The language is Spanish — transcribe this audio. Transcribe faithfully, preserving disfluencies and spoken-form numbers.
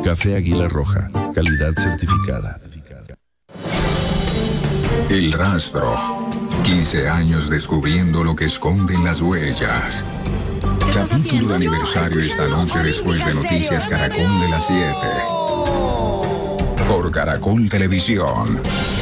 Café Águila Roja, calidad certificada. El Rastro. quince años descubriendo lo que esconden las huellas. Capítulo de aniversario esta noche después de Noticias Caracol de las siete. Por Caracol Televisión.